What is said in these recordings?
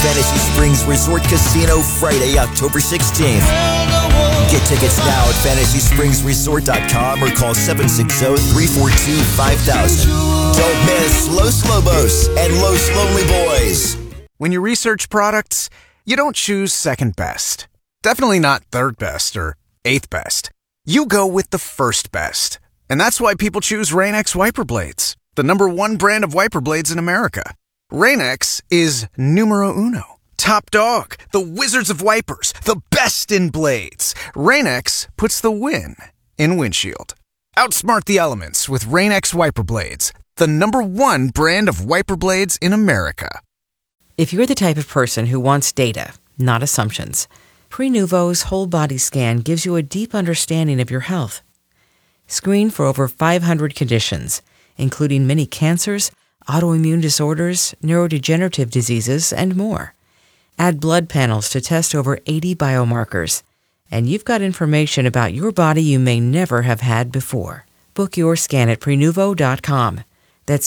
Fantasy Springs Resort Casino Friday, October 16th. Get tickets now at FantasySpringsResort.com or call 760-342-5000. Don't miss Los Lobos and Los Lonely Boys. When you research products, you don't choose second best. Definitely not third best or eighth best. You go with the first best. And that's why people choose Rain-X wiper blades, the #1 brand of wiper blades in America. Rain-X is numero uno. Top dog, the wizards of wipers, the best in blades. Rain-X puts the win in windshield. Outsmart the elements with Rain-X wiper blades, the #1 brand of wiper blades in America. If you're the type of person who wants data, not assumptions, Prenuvo's whole body scan gives you a deep understanding of your health. Screen for over 500 conditions, including many cancers, autoimmune disorders, neurodegenerative diseases, and more. Add blood panels to test over 80 biomarkers, and you've got information about your body you may never have had before. Book your scan at Prenuvo.com. That's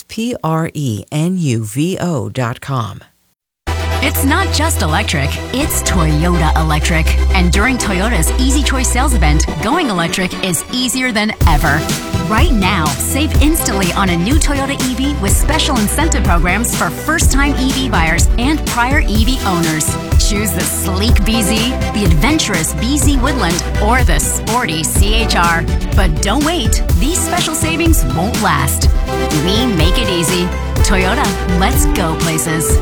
Prenuvo.com. It's not just electric, it's Toyota Electric. And during Toyota's Easy Choice sales event, going electric is easier than ever. Right now, save instantly on a new Toyota EV with special incentive programs for first-time EV buyers and prior EV owners. Choose the sleek BZ, the adventurous BZ Woodland, or the sporty CHR. But don't wait, these special savings won't last. We make it easy. Toyota, let's go places.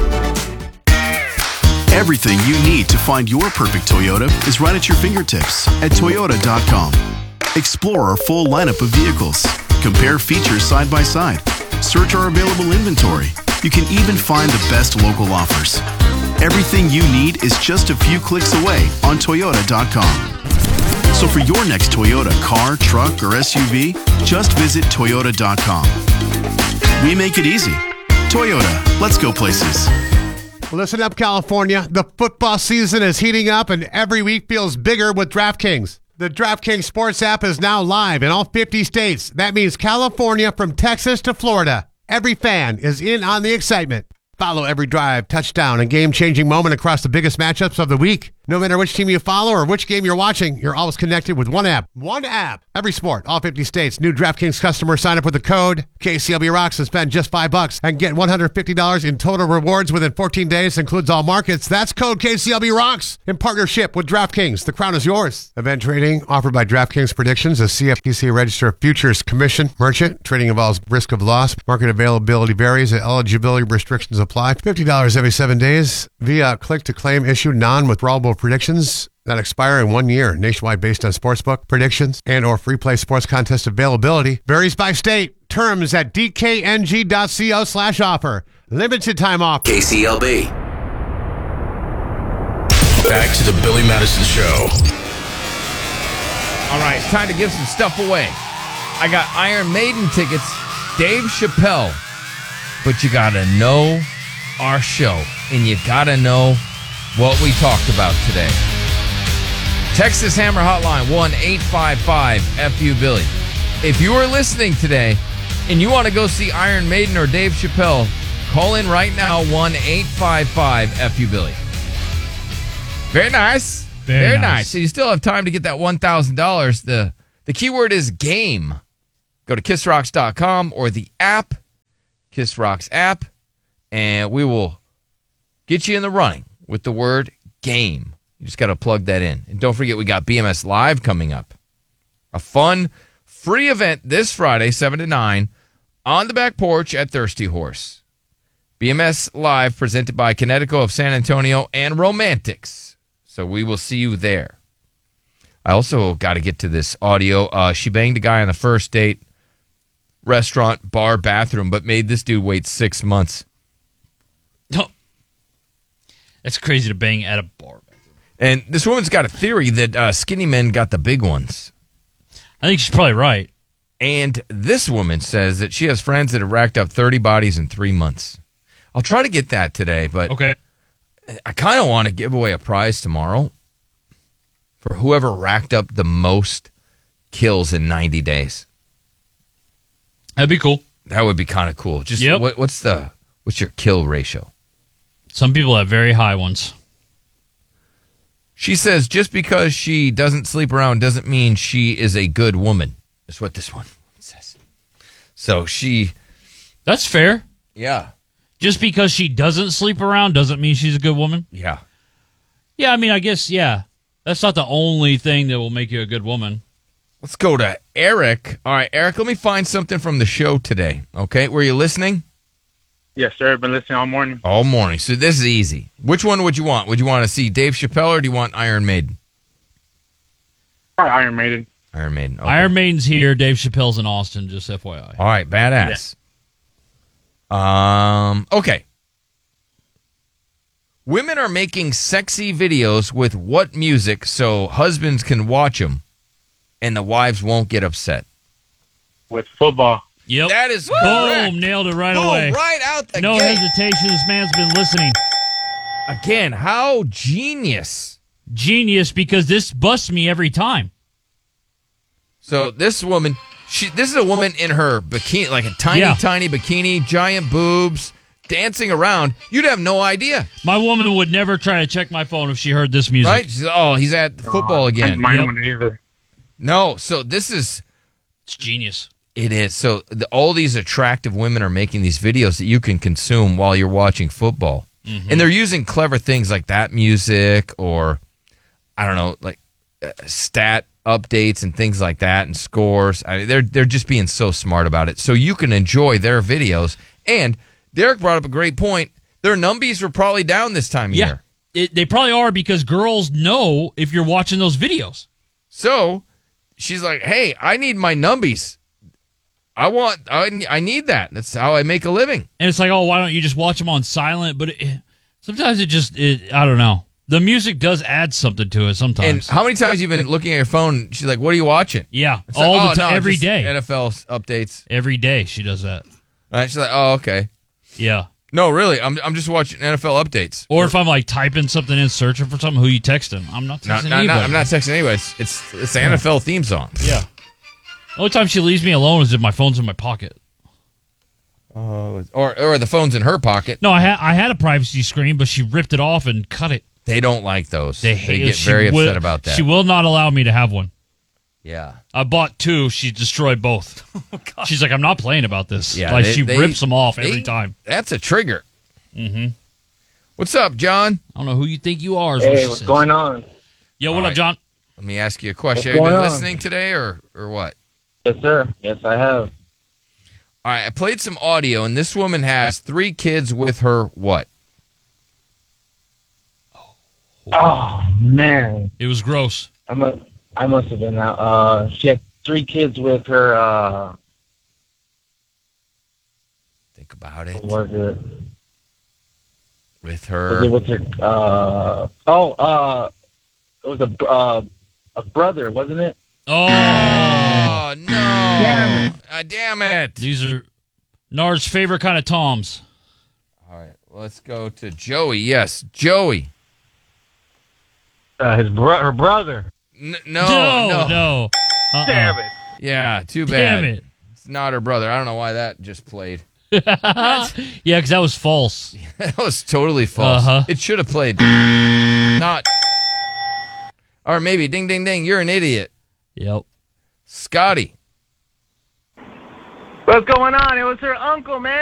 Everything you need to find your perfect Toyota is right at your fingertips at Toyota.com. Explore our full lineup of vehicles. Compare features side by side. Search our available inventory. You can even find the best local offers. Everything you need is just a few clicks away on Toyota.com. So for your next Toyota car, truck, or SUV, just visit Toyota.com. We make it easy. Toyota, let's go places. Listen up, California. The football season is heating up, and every week feels bigger with DraftKings. The DraftKings Sports app is now live in all 50 states. That means California from Texas to Florida. Every fan is in on the excitement. Follow every drive, touchdown, and game-changing moment across the biggest matchups of the week. No matter which team you follow or which game you're watching, you're always connected with one app. One app. Every sport, all 50 states. New DraftKings customers sign up with the code KCLB Rocks and spend just $5 and get $150 in total rewards within 14 days. Includes all markets. That's code KCLB Rocks in partnership with DraftKings. The crown is yours. Event trading offered by DraftKings Predictions, a CFTC registered futures commission merchant. Trading involves risk of loss. Market availability varies. Eligibility restrictions apply. $50 every 7 days via click-to-claim issue non-withdrawable predictions that expire in 1 year. Nationwide based on sportsbook predictions and or free play sports contest availability. Varies by state. Terms at dkng.co/offer. Limited time offer. KCLB. Back to the Billy Madison Show. All right, it's time to give some stuff away. I got Iron Maiden tickets, Dave Chappelle. But you got to know our show, and you got to know what we talked about today. Texas Hammer Hotline, 1-855-FU-Billy. If you are listening today and you want to go see Iron Maiden or Dave Chappelle, call in right now, 1-855-FU-Billy. Very nice. Very nice. So you still have time to get that $1,000. The keyword is game. Go to KissRocks.com or the app, Kiss Rocks app, and we will get you in the running with the word game. You just got to plug that in. And don't forget, we got BMS Live coming up. A fun, free event this Friday, 7 to 9, on the back porch at Thirsty Horse. BMS Live presented by Connecticut of San Antonio and Romantics. So we will see you there. I also got to get to this audio. She banged a guy on the first date, restaurant, bar, bathroom, but made this dude wait 6 months. Oh, that's crazy to bang at a bar. And this woman's got a theory that skinny men got the big ones. I think she's probably right. And this woman says that she has friends that have racked up 30 bodies in 3 months. I'll try to get that today, but okay. I kind of want to give away a prize tomorrow for whoever racked up the most kills in 90 days. That'd be cool. That would be kind of cool. Just what's your kill ratio? Some people have very high ones. She says just because she doesn't sleep around doesn't mean she is a good woman. That's what this one says. So That's fair. Yeah. Just because she doesn't sleep around doesn't mean she's a good woman? Yeah. Yeah, I mean, I guess, yeah. That's not the only thing that will make you a good woman. Let's go to Eric. All right, Eric, let me find something from the show today. Okay, were you listening? Yes, sir. I've been listening all morning. All morning. So this is easy. Which one would you want? Would you want to see Dave Chappelle or do you want Iron Maiden? Probably Iron Maiden. Iron Maiden. Okay. Iron Maiden's here. Dave Chappelle's in Austin, just FYI. All right, badass. Okay. Women are making sexy videos with what music so husbands can watch them and the wives won't get upset? With football. Yep. That is correct. Boom, nailed it right Boom, away. right out the no gate. hesitation. This man's been listening. Again, how genius. Genius, because this busts me every time. So this woman, this is a woman in her bikini, like a tiny bikini, giant boobs, dancing around. You'd have no idea. My woman would never try to check my phone if she heard this music. Right? She's, oh, he's at football again. Mine wouldn't either. No, so this is... It's genius. It is. So all these attractive women are making these videos that you can consume while you're watching football. Mm-hmm. And they're using clever things like that music or, I don't know, like stat updates and things like that and scores. I mean, they're just being so smart about it. So you can enjoy their videos. And Derek brought up a great point. Their numbies were probably down this time of year. They probably are because girls know if you're watching those videos. So she's like, hey, I need my numbies. I need that. That's how I make a living. And it's like, oh, why don't you just watch them on silent? But sometimes I don't know. The music does add something to it sometimes. And how many times you've been looking at your phone? She's like, what are you watching? Yeah, it's all like, the time, every just day. NFL updates. Every day she does that. Right? She's like, oh, okay. Yeah. No, really, I'm just watching NFL updates. Or if I'm like typing something in, searching for something, who you texting? I'm not texting anybody. I'm not texting anybody. It's the NFL theme song. Yeah. The only time she leaves me alone is if my phone's in my pocket. Or the phone's in her pocket. No, I had a privacy screen, but she ripped it off and cut it. They don't like those. They get very upset about that. She will not allow me to have one. Yeah. I bought two. She destroyed both. Oh, she's like, I'm not playing about this. Yeah, like she rips them off every time. That's a trigger. Mm-hmm. What's up, John? I don't know who you think you are. Hey, what's going on? Yo, what up, John? Let me ask you a question. Have you been listening today or what? Yes, sir. Yes, I have. All right, I played some audio, and this woman has 3 kids with her what? Oh, man. It was gross. I must have been out. She had 3 kids with her. Think about it. What was it? With her. Was it with her? It was a brother, wasn't it? Oh, no. Damn it. These are Nard's favorite kind of Toms. All right, let's go to Joey. Yes, Joey. Her brother. No. Damn it. Yeah, too bad. Damn it. It's not her brother. I don't know why that just played. Yeah, because that was false. That was totally false. Uh-huh. It should have played. Not. Or maybe, ding, ding, ding, you're an idiot. Yep. Scotty. What's going on? It was her uncle, man.